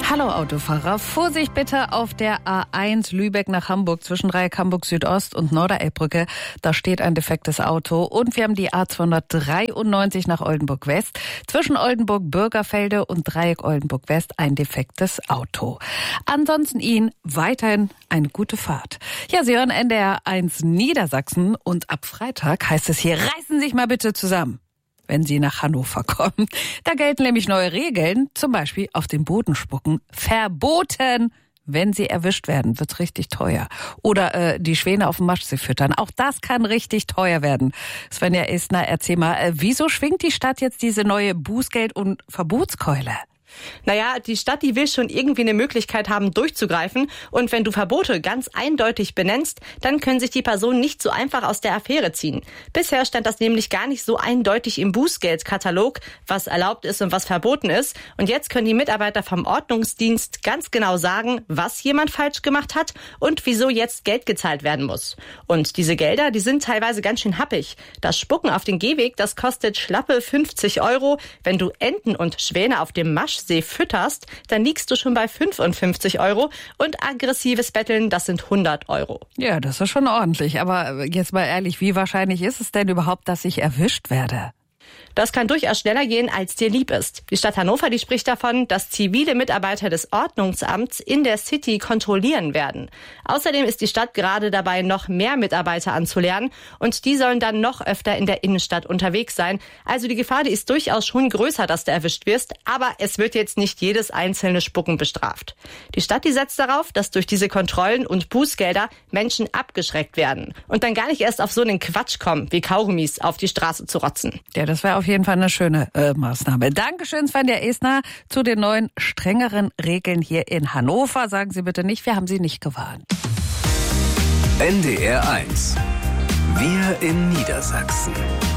Hallo Autofahrer, Vorsicht bitte auf der A1 Lübeck nach Hamburg zwischen Dreieck Hamburg Südost und Norderelbbrücke. Da steht ein defektes Auto. Und wir haben die A293 nach Oldenburg West zwischen Oldenburg Bürgerfelde und Dreieck Oldenburg West ein defektes Auto. Ansonsten Ihnen weiterhin eine gute Fahrt. Ja, Sie hören NDR 1 Niedersachsen und ab Freitag heißt es hier, reißen Sie sich mal bitte zusammen, wenn Sie nach Hannover kommen. Da gelten nämlich neue Regeln, zum Beispiel auf den Boden spucken. Verboten! Wenn Sie erwischt werden, wird's richtig teuer. Oder die Schwäne auf dem Maschsee füttern. Auch das kann richtig teuer werden. Svenja Estner, erzähl mal, wieso schwingt die Stadt jetzt diese neue Bußgeld- und Verbotskeule? Naja, die Stadt, die will schon irgendwie eine Möglichkeit haben, durchzugreifen. Und wenn du Verbote ganz eindeutig benennst, dann können sich die Personen nicht so einfach aus der Affäre ziehen. Bisher stand das nämlich gar nicht so eindeutig im Bußgeldkatalog, was erlaubt ist und was verboten ist. Und jetzt können die Mitarbeiter vom Ordnungsdienst ganz genau sagen, was jemand falsch gemacht hat und wieso jetzt Geld gezahlt werden muss. Und diese Gelder, die sind teilweise ganz schön happig. Das Spucken auf den Gehweg, das kostet schlappe 50 €. Wenn du Enten und Schwäne auf dem Maschsee fütterst, dann liegst du schon bei 55 € und aggressives Betteln, das sind 100 €. Ja, das ist schon ordentlich. Aber jetzt mal ehrlich, wie wahrscheinlich ist es denn überhaupt, dass ich erwischt werde? Das kann durchaus schneller gehen, als dir lieb ist. Die Stadt Hannover, die spricht davon, dass zivile Mitarbeiter des Ordnungsamts in der City kontrollieren werden. Außerdem ist die Stadt gerade dabei, noch mehr Mitarbeiter anzulernen und die sollen dann noch öfter in der Innenstadt unterwegs sein. Also die Gefahr, die ist durchaus schon größer, dass du erwischt wirst, aber es wird jetzt nicht jedes einzelne Spucken bestraft. Die Stadt, die setzt darauf, dass durch diese Kontrollen und Bußgelder Menschen abgeschreckt werden und dann gar nicht erst auf so einen Quatsch kommen, wie Kaugummis auf die Straße zu rotzen. Ja, das wäre auf jeden Fall eine schöne Maßnahme. Dankeschön, Svenja Estner, zu den neuen, strengeren Regeln hier in Hannover. Sagen Sie bitte nicht, wir haben Sie nicht gewarnt. NDR 1. Wir in Niedersachsen.